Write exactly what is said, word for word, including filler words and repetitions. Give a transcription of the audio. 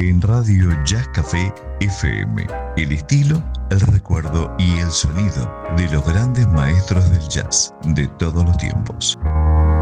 En Radio Jazz Café F M, el estilo, el recuerdo y el sonido de los grandes maestros del jazz de todos los tiempos.